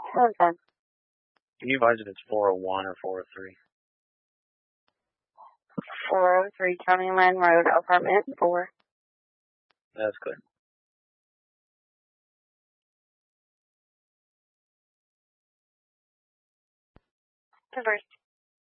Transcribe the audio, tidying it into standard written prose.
Okay. Can you advise if it's 401 or 403? 403 County Line Road, apartment 4. That's good. First.